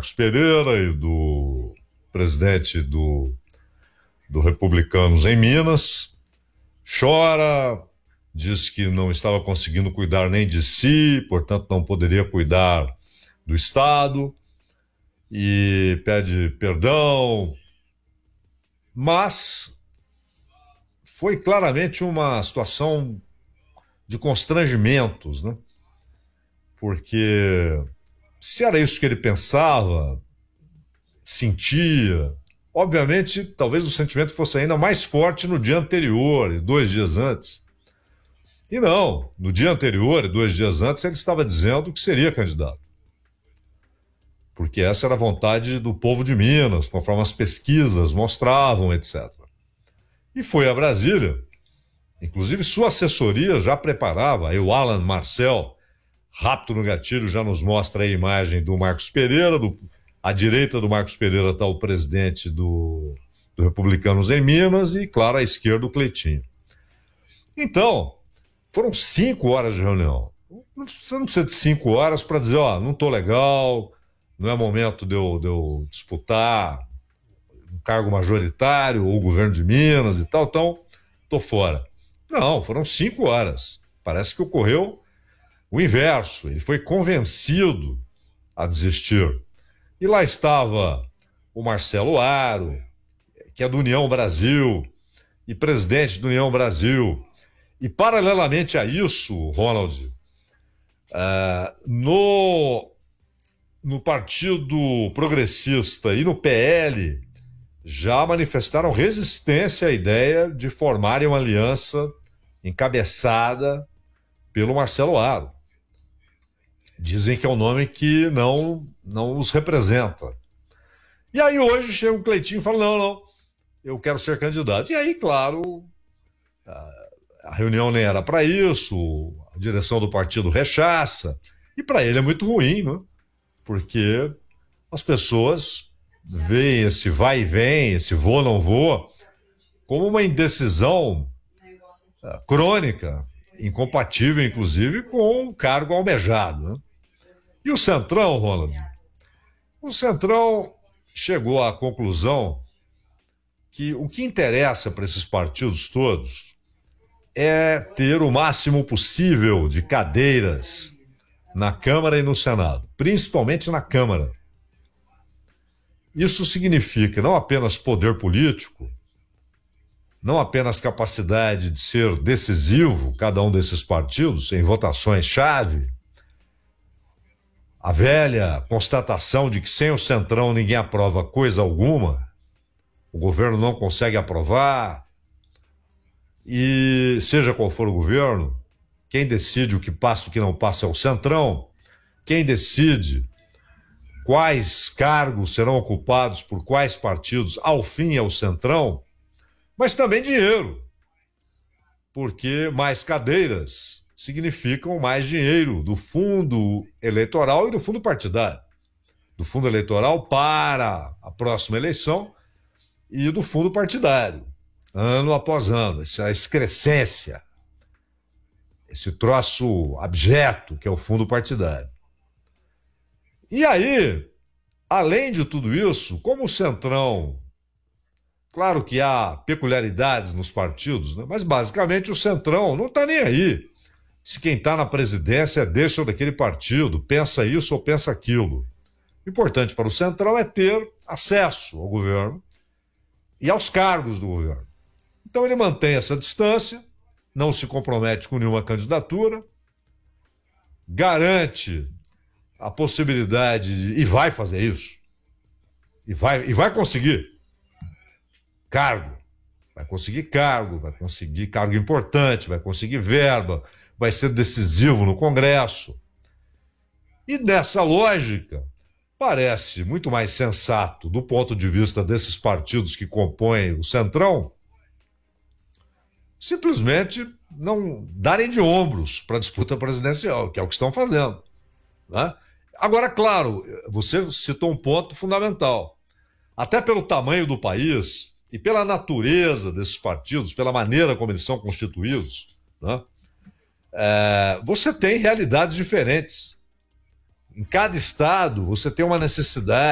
Marcos Pereira e do presidente do Republicanos em Minas. Chora, diz que não estava conseguindo cuidar nem de si, portanto não poderia cuidar do Estado, e pede perdão, mas foi claramente uma situação de constrangimentos, né? Porque se era isso que ele pensava, sentia, obviamente, talvez o sentimento fosse ainda mais forte no dia anterior e 2 dias antes. E não, no dia anterior e 2 dias antes ele estava dizendo que seria candidato. Porque essa era a vontade do povo de Minas, conforme as pesquisas mostravam, etc. E foi a Brasília. Inclusive, sua assessoria já preparava, aí o Alan Marcel, rápido no gatilho, já nos mostra a imagem do Marcos Pereira, à direita do Marcos Pereira está o presidente do Republicanos em Minas e, claro, à esquerda o Cleitinho. Então, foram 5 horas de reunião. Você não precisa de 5 horas para dizer, ó, não estou legal, não é momento de eu disputar um cargo majoritário ou o governo de Minas e tal, então estou fora. Não, foram 5 horas. Parece que ocorreu o inverso. Ele foi convencido a desistir. E lá estava o Marcelo Aro, que é do União Brasil, e presidente do União Brasil. E, paralelamente a isso, Ronald, no Partido Progressista e no PL, já manifestaram resistência à ideia de formarem uma aliança encabeçada pelo Marcelo Aro. Dizem que é um nome que não os representa. E aí hoje chega o Cleitinho e fala, não, eu quero ser candidato. E aí, claro, a reunião nem era para isso, a direção do partido rechaça, e para ele é muito ruim, né? Porque as pessoas veem esse vai e vem, esse vou não vou, como uma indecisão crônica, incompatível, inclusive, com o cargo almejado, né? E o Centrão, Ronald? O Centrão chegou à conclusão que o que interessa para esses partidos todos é ter o máximo possível de cadeiras na Câmara e no Senado, principalmente na Câmara. Isso significa não apenas poder político, não apenas capacidade de ser decisivo, cada um desses partidos, em votações-chave, a velha constatação de que sem o Centrão ninguém aprova coisa alguma, o governo não consegue aprovar, e seja qual for o governo, quem decide o que passa e o que não passa é o Centrão, quem decide quais cargos serão ocupados por quais partidos, ao fim é o Centrão, mas também dinheiro, porque mais cadeiras significam mais dinheiro do fundo eleitoral e do fundo partidário. Do fundo eleitoral para a próxima eleição e do fundo partidário, ano após ano, essa excrescência, esse troço abjeto que é o fundo partidário. E aí, além de tudo isso, como o Centrão, claro que há peculiaridades nos partidos, né? Mas basicamente o Centrão não está nem aí se quem está na presidência é desse ou daquele partido, pensa isso ou pensa aquilo. O importante para o Centrão é ter acesso ao governo e aos cargos do governo. Então ele mantém essa distância, não se compromete com nenhuma candidatura, garante a possibilidade e vai fazer isso, e vai conseguir cargo, vai conseguir cargo importante, vai conseguir verba, vai ser decisivo no Congresso. E nessa lógica, parece muito mais sensato, do ponto de vista desses partidos que compõem o Centrão, simplesmente não darem de ombros para a disputa presidencial, que é o que estão fazendo, né? Agora, claro, você citou um ponto fundamental. Até pelo tamanho do país e pela natureza desses partidos, pela maneira como eles são constituídos, né? Você tem realidades diferentes. Em cada estado, você tem uma necessidade